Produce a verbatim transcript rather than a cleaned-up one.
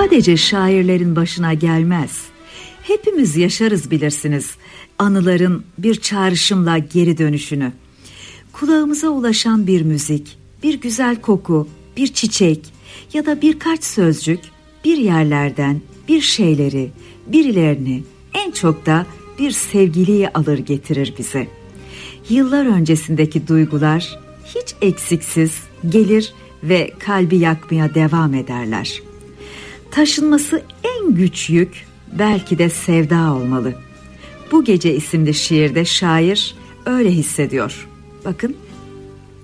sadece şairlerin başına gelmez. Hepimiz yaşarız bilirsiniz anıların bir çağrışımla geri dönüşünü. Kulağımıza ulaşan bir müzik, bir güzel koku, bir çiçek ya da birkaç sözcük bir yerlerden bir şeyleri, birilerini, en çok da bir sevgiliyi alır getirir bize. Yıllar öncesindeki duygular hiç eksiksiz gelir ve kalbi yakmaya devam ederler. Taşınması en güç yük belki de sevda olmalı. Bu Gece isimli şiirde şair öyle hissediyor. Bakın,